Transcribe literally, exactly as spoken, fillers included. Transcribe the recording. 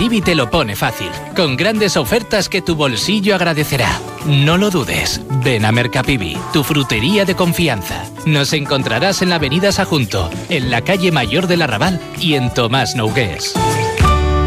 Mercapibi te lo pone fácil, con grandes ofertas que tu bolsillo agradecerá. No lo dudes, ven a Mercapibi, tu frutería de confianza. Nos encontrarás en la avenida Sajunto, en la calle Mayor del Arrabal y en Tomás Nogués.